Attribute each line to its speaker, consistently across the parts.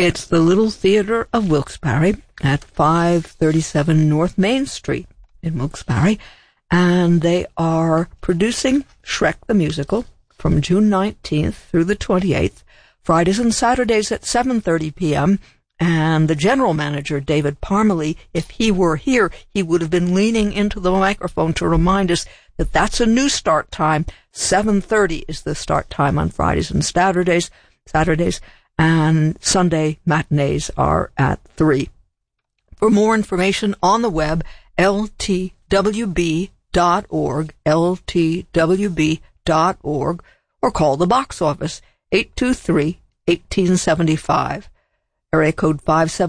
Speaker 1: It's the Little Theater of Wilkes-Barre at 537 North Main Street in Wilkes-Barre, and they are producing Shrek the Musical from June 19th through the 28th, Fridays and Saturdays at 7:30 p.m., and the general manager, David Parmalee, if he were here, he would have been leaning into the microphone to remind us that that's a new start time. 7:30 is the start time on Fridays and Saturdays, and Sunday matinees are at 3. For more information on the web, ltwb.org, ltwb.org, or call the box office, 823-1875. Area code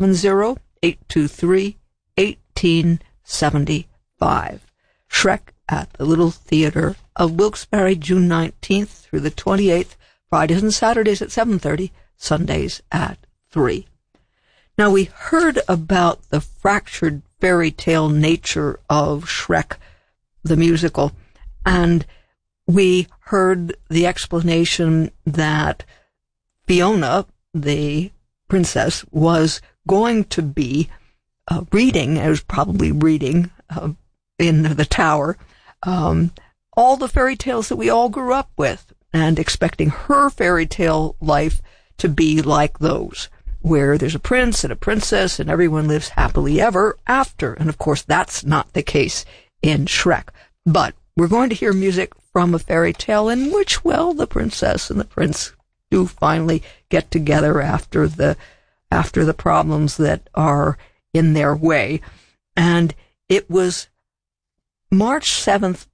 Speaker 1: 570-823-1875. Shrek at the Little Theater of Wilkes-Barre, June 19th through the 28th, Fridays and Saturdays at 7:30, Sundays at 3. Now, we heard about the fractured fairy tale nature of Shrek the musical, and we heard the explanation that Fiona, the princess, was going to be reading in the tower, all the fairy tales that we all grew up with, and expecting her fairy tale life to be like those, where there's a prince and a princess and everyone lives happily ever after. And of course, that's not the case in Shrek. But we're going to hear music from a fairy tale in which, well, the princess and the prince do finally get together after the problems that are in their way. And it was March 7th,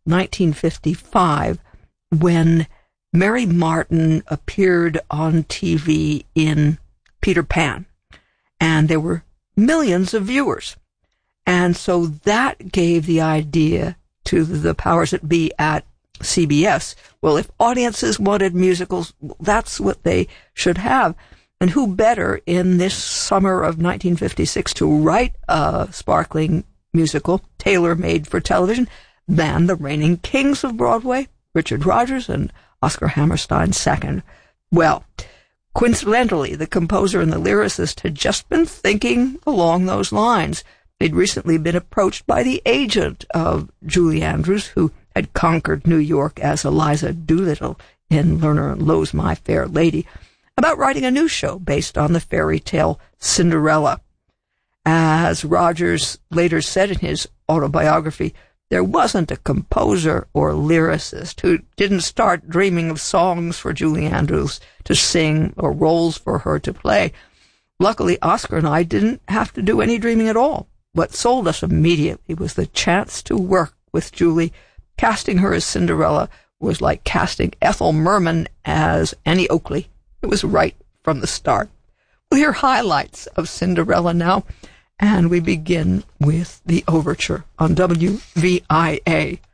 Speaker 1: 1955, when Mary Martin appeared on TV in Peter Pan, and there were millions of viewers. And so that gave the idea to the powers that be at CBS. Well, if audiences wanted musicals, that's what they should have. And who better in this summer of 1956 to write a sparkling musical tailor-made for television than the reigning kings of Broadway, Richard Rodgers and Oscar Hammerstein II. Well, coincidentally, the composer and the lyricist had just been thinking along those lines. They'd recently been approached by the agent of Julie Andrews, who had conquered New York as Eliza Doolittle in Lerner and Loewe's My Fair Lady, about writing a new show based on the fairy tale Cinderella. As Rodgers later said in his autobiography, there wasn't a composer or lyricist who didn't start dreaming of songs for Julie Andrews to sing or roles for her to play. Luckily, Oscar and I didn't have to do any dreaming at all. What sold us immediately was the chance to work with Julie. Casting her as Cinderella was like casting Ethel Merman as Annie Oakley. It was right from the start. We'll hear highlights of Cinderella now, and we begin with the overture on WVIA.